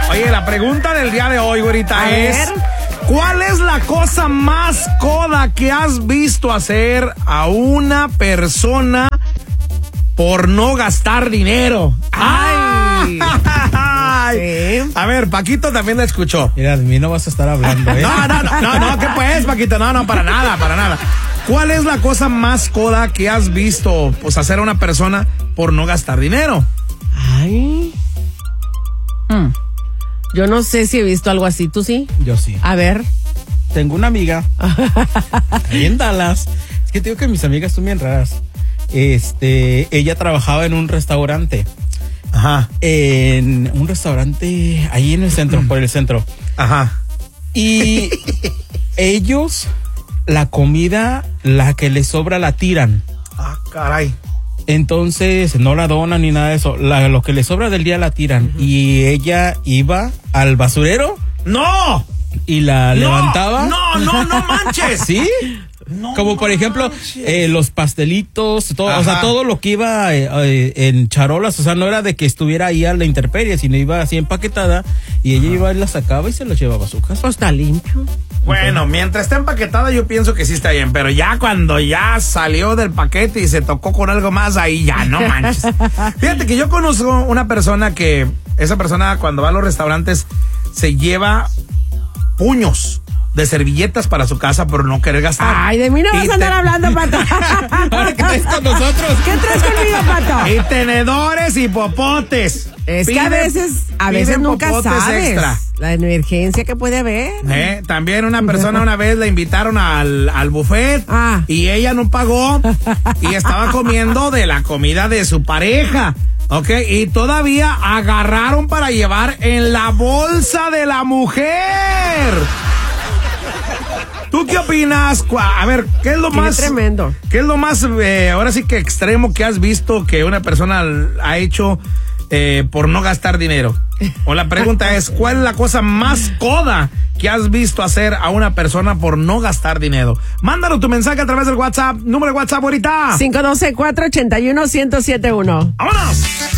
Oye, la pregunta del día de hoy, güerita, es... ¿Cuál es la cosa más coda que has visto hacer a una persona por no gastar dinero? ¡Ay! Sí. A ver, Paquito también la escuchó. Mira, de mí no vas a estar hablando, ¿eh? No, ¿qué pues, Paquito? No, para nada. ¿Cuál es la cosa más coda que has visto pues hacer a una persona por no gastar dinero? Ay. Yo no sé si he visto algo así, ¿tú sí? Yo sí. A ver. Tengo una amiga ahí en Dallas. Es que te digo que mis amigas son bien raras. Ella trabajaba en un restaurante. Ajá. En un restaurante ahí en el centro, por el centro. Ajá. Y ellos, la comida, la que les sobra, la tiran. Ah, caray. Entonces no la donan ni nada de eso. Lo que le sobra del día la tiran. Y ella iba al basurero. ¡No! Y la levantaba. No manches. ¿Sí? No, como por ejemplo los pastelitos, todo, o sea, todo lo que iba en charolas, o sea, no era de que estuviera ahí a la intemperie, sino iba así empaquetada y ella iba y la sacaba y se los llevaba a su casa. Pues está limpio. Bueno, mientras está empaquetada yo pienso que sí está bien, pero ya cuando ya salió del paquete y se tocó con algo más, ahí ya no manches. Fíjate que yo conozco una persona que, esa persona cuando va a los restaurantes se lleva puños de servilletas para su casa por no querer gastar. Ay, de mí no vas a andar hablando, Pato. Ahora, ¿qué traes con nosotros? ¿Qué traes conmigo, Pato? Y tenedores y popotes. Es que a veces nunca sabes extra. La emergencia que puede haber. También una persona una vez la invitaron al buffet y ella no pagó y estaba comiendo de la comida de su pareja. Ok, y todavía agarraron para llevar en la bolsa de la mujer. ¿Tú qué opinas? A ver, ¿qué es lo más tremendo? ¿Qué es lo más, ahora sí que extremo que has visto que una persona ha hecho por no gastar dinero? O la pregunta es, ¿cuál es la cosa más coda que has visto hacer a una persona por no gastar dinero? Mándalo tu mensaje a través del WhatsApp. Número de WhatsApp ahorita. 512-481-1071. ¡Vámonos!